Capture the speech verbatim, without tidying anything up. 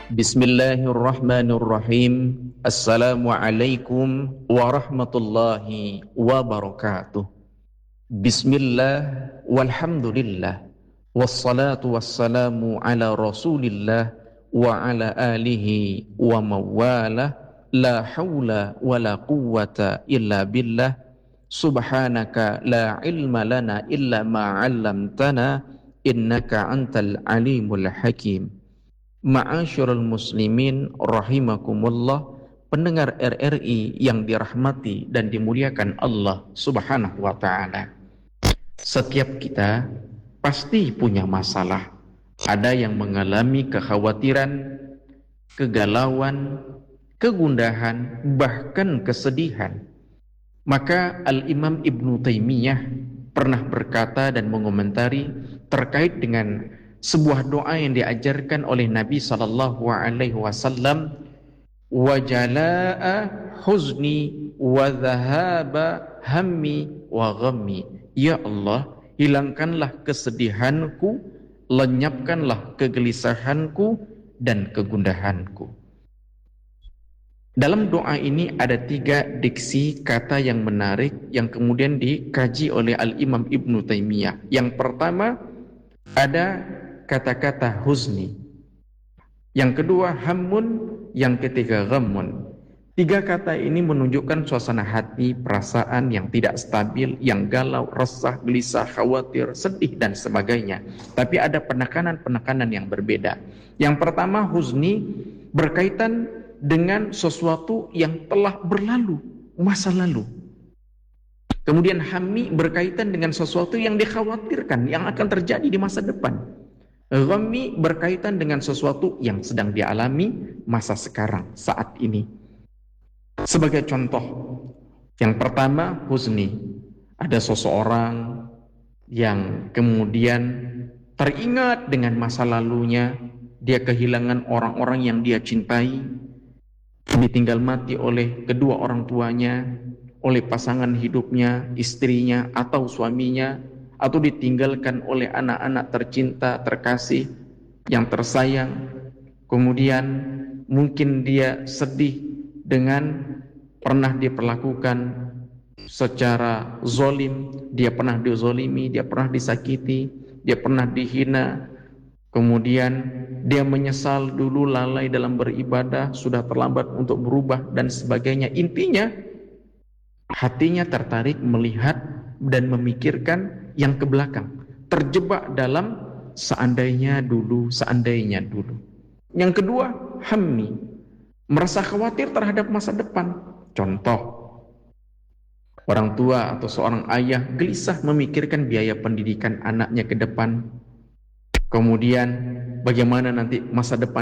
Bismillahirrahmanirrahim. Assalamualaikum warahmatullahi wabarakatuh. Bismillah walhamdulillah wassalatu wassalamu ala rasulillah wa ala alihi wa mawalah. La hawla wa la quwwata illa billah. Subhanaka la ilma lana illa ma 'allamtana innaka antal alimul hakim. Ma'asyiral muslimin rahimakumullah, pendengar R R I yang dirahmati dan dimuliakan Allah Subhanahu wa taala. Setiap kita pasti punya masalah. Ada yang mengalami kekhawatiran, kegalauan, kegundahan, bahkan kesedihan. Maka Al-Imam Ibnu Taimiyah pernah berkata dan mengomentari terkait dengan sebuah doa yang diajarkan oleh Nabi sallallahu alaihi wasallam, wa jalaa huzni wa dhahaba hammi wa ghammi. Ya Allah, hilangkanlah kesedihanku, lenyapkanlah kegelisahanku dan kegundahanku. Dalam doa ini ada tiga diksi kata yang menarik yang kemudian dikaji oleh Al-Imam Ibnu Taimiyah. Yang pertama ada kata-kata huzni, yang kedua hammun, yang ketiga ghammun. Tiga kata ini menunjukkan suasana hati, perasaan yang tidak stabil, yang galau, resah, gelisah, khawatir, sedih dan sebagainya. Tapi ada penekanan-penekanan yang berbeda. Yang pertama huzni berkaitan dengan sesuatu yang telah berlalu, masa lalu. Kemudian hammi berkaitan dengan sesuatu yang dikhawatirkan, yang akan terjadi di masa depan. Ghammi berkaitan dengan sesuatu yang sedang dialami masa sekarang, saat ini. Sebagai contoh, yang pertama huzni. Ada seseorang yang kemudian teringat dengan masa lalunya, dia kehilangan orang-orang yang dia cintai, ditinggal mati oleh kedua orang tuanya, oleh pasangan hidupnya, istrinya atau suaminya, atau ditinggalkan oleh anak-anak tercinta, terkasih, yang tersayang. Kemudian mungkin dia sedih dengan pernah diperlakukan secara zolim, dia pernah dizolimi, dia pernah disakiti, dia pernah dihina. Kemudian dia menyesal dulu lalai dalam beribadah, sudah terlambat untuk berubah dan sebagainya. Intinya hatinya tertarik melihat dan memikirkan yang ke belakang, terjebak dalam seandainya dulu, seandainya dulu. Yang kedua, hammi, merasa khawatir terhadap masa depan. Contoh, orang tua atau seorang ayah gelisah memikirkan biaya pendidikan anaknya ke depan. Kemudian bagaimana nanti masa depan